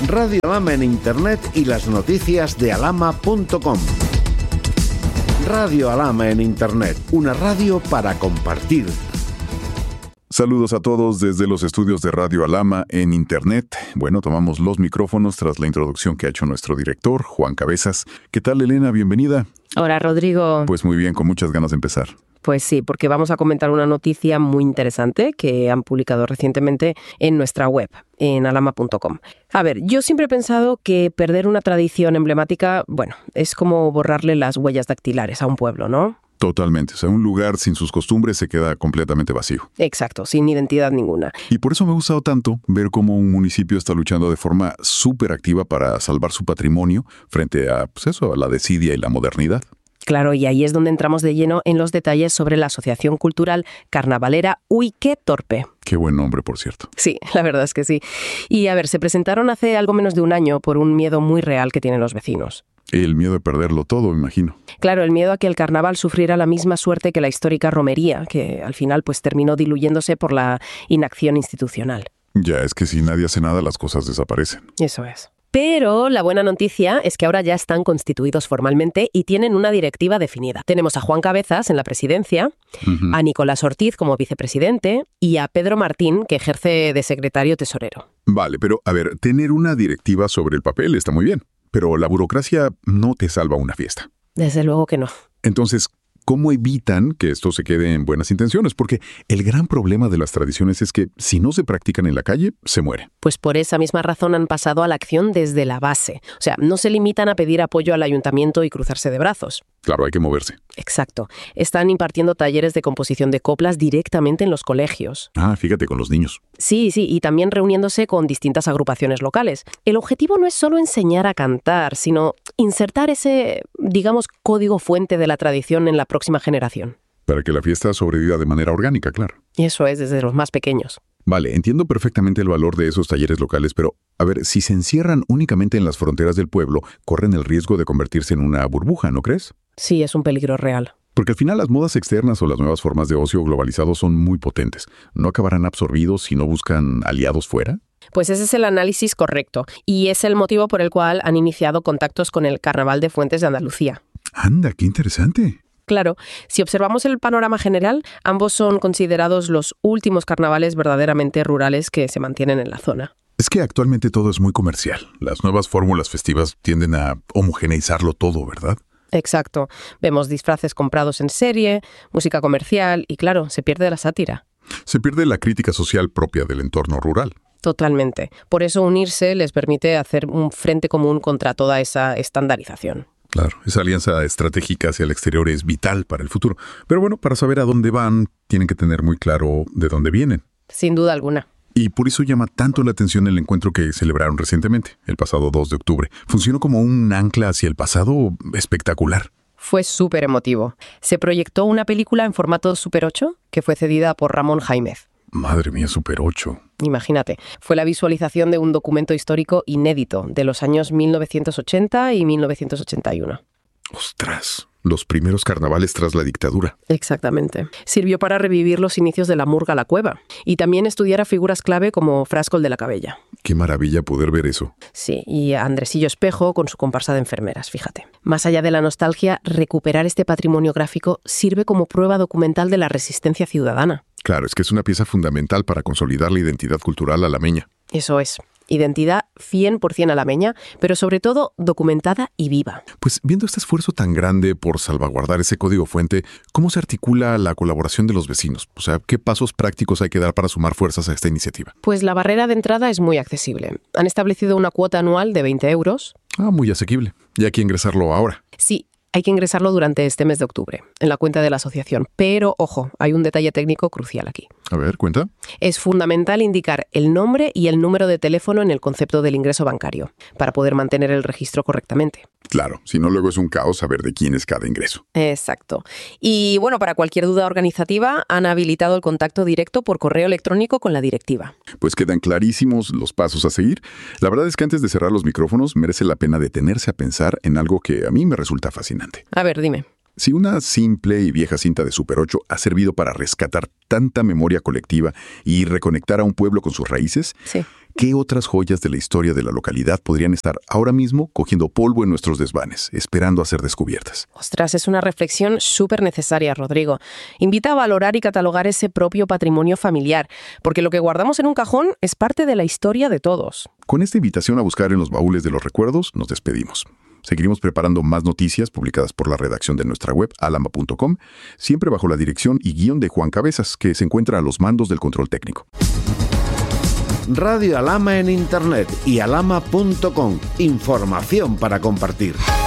Radio Alhama en Internet y las noticias de alhama.com. Radio Alhama en Internet, una radio para compartir. Saludos a todos desde los estudios de Radio Alhama en Internet. Bueno, tomamos los micrófonos tras la introducción que ha hecho nuestro director, Juan Cabezas. ¿Qué tal, Elena? Bienvenida. Hola, Rodrigo. Pues muy bien, con muchas ganas de empezar. Pues sí, porque vamos a comentar una noticia muy interesante que han publicado recientemente en nuestra web, en alhama.com. A ver, yo siempre he pensado que perder una tradición emblemática, bueno, es como borrarle las huellas dactilares a un pueblo, ¿no? Totalmente. O sea, un lugar sin sus costumbres se queda completamente vacío. Exacto, sin identidad ninguna. Y por eso me ha gustado tanto ver cómo un municipio está luchando de forma súper activa para salvar su patrimonio frente a, pues eso, a la desidia y la modernidad. Claro, y ahí es donde entramos de lleno en los detalles sobre la Asociación Cultural Carnavalera Uy, qué torpe. Qué buen nombre, por cierto. Sí, la verdad es que sí. Y a ver, se presentaron hace algo menos de un año por un miedo muy real que tienen los vecinos. El miedo de perderlo todo, me imagino. Claro, el miedo a que el carnaval sufriera la misma suerte que la histórica romería, que al final pues terminó diluyéndose por la inacción institucional. Ya, es que si nadie hace nada, las cosas desaparecen. Eso es. Pero la buena noticia es que ahora ya están constituidos formalmente y tienen una directiva definida. Tenemos a Juan Cabezas en la presidencia, a Nicolás Ortiz como vicepresidente y a Pedro Martín, que ejerce de secretario tesorero. Vale, pero a ver, tener una directiva sobre el papel está muy bien, pero la burocracia no te salva una fiesta. Desde luego que no. Entonces, ¿cómo evitan que esto se quede en buenas intenciones? Porque el gran problema de las tradiciones es que si no se practican en la calle, se muere. Pues por esa misma razón han pasado a la acción desde la base. O sea, no se limitan a pedir apoyo al ayuntamiento y cruzarse de brazos. Claro, hay que moverse. Exacto. Están impartiendo talleres de composición de coplas directamente en los colegios. Ah, fíjate, con los niños. Sí, y también reuniéndose con distintas agrupaciones locales. El objetivo no es solo enseñar a cantar, sino insertar ese, digamos, código fuente de la tradición en la próxima generación. Para que la fiesta sobreviva de manera orgánica, claro. Y eso es desde los más pequeños. Vale, entiendo perfectamente el valor de esos talleres locales, pero, a ver, si se encierran únicamente en las fronteras del pueblo, corren el riesgo de convertirse en una burbuja, ¿no crees? Sí, es un peligro real. Porque al final las modas externas o las nuevas formas de ocio globalizados son muy potentes. ¿No acabarán absorbidos si no buscan aliados fuera? Pues ese es el análisis correcto y es el motivo por el cual han iniciado contactos con el Carnaval de Fuentes de Andalucía. ¡Anda, qué interesante! Claro, si observamos el panorama general, ambos son considerados los últimos carnavales verdaderamente rurales que se mantienen en la zona. Es que actualmente todo es muy comercial. Las nuevas fórmulas festivas tienden a homogeneizarlo todo, ¿verdad? Exacto. Vemos disfraces comprados en serie, música comercial y, claro, se pierde la sátira. Se pierde la crítica social propia del entorno rural. Totalmente. Por eso unirse les permite hacer un frente común contra toda esa estandarización. Claro, esa alianza estratégica hacia el exterior es vital para el futuro. Pero bueno, para saber a dónde van, tienen que tener muy claro de dónde vienen. Sin duda alguna. Y por eso llama tanto la atención el encuentro que celebraron recientemente, el pasado 2 de octubre. Funcionó como un ancla hacia el pasado espectacular. Fue súper emotivo. Se proyectó una película en formato Super 8 que fue cedida por Ramón Jaimez. Madre mía, Super 8. Imagínate, fue la visualización de un documento histórico inédito de los años 1980 y 1981. ¡Ostras! Los primeros carnavales tras la dictadura. Exactamente. Sirvió para revivir los inicios de la murga a la cueva y también estudiar a figuras clave como Frasco el de la Cabella. ¡Qué maravilla poder ver eso! Sí, y a Andresillo Espejo con su comparsa de enfermeras, fíjate. Más allá de la nostalgia, recuperar este patrimonio gráfico sirve como prueba documental de la resistencia ciudadana. Claro, es que es una pieza fundamental para consolidar la identidad cultural alameña. Eso es. Identidad 100% alameña, pero sobre todo documentada y viva. Pues viendo este esfuerzo tan grande por salvaguardar ese código fuente, ¿cómo se articula la colaboración de los vecinos? O sea, ¿qué pasos prácticos hay que dar para sumar fuerzas a esta iniciativa? Pues la barrera de entrada es muy accesible. Han establecido una cuota anual de 20 euros. Ah, muy asequible. Y hay que ingresarlo ahora. Sí. Hay que ingresarlo durante este mes de octubre, en la cuenta de la asociación. Pero, ojo, hay un detalle técnico crucial aquí. A ver, cuenta. Es fundamental indicar el nombre y el número de teléfono en el concepto del ingreso bancario, para poder mantener el registro correctamente. Claro, si no luego es un caos saber de quién es cada ingreso. Exacto. Y bueno, para cualquier duda organizativa, han habilitado el contacto directo por correo electrónico con la directiva. Pues quedan clarísimos los pasos a seguir. La verdad es que antes de cerrar los micrófonos, merece la pena detenerse a pensar en algo que a mí me resulta fascinante. A ver, dime. Si una simple y vieja cinta de Super 8 ha servido para rescatar tanta memoria colectiva y reconectar a un pueblo con sus raíces, Sí. ¿qué otras joyas de la historia de la localidad podrían estar ahora mismo cogiendo polvo en nuestros desvanes, esperando a ser descubiertas? Ostras, es una reflexión súper necesaria, Rodrigo. Invita a valorar y catalogar ese propio patrimonio familiar, porque lo que guardamos en un cajón es parte de la historia de todos. Con esta invitación a buscar en los baúles de los recuerdos, nos despedimos. Seguiremos preparando más noticias publicadas por la redacción de nuestra web, alama.com, siempre bajo la dirección y guión de Juan Cabezas, que se encuentra a los mandos del control técnico. Radio Alama en Internet y alama.com. Información para compartir.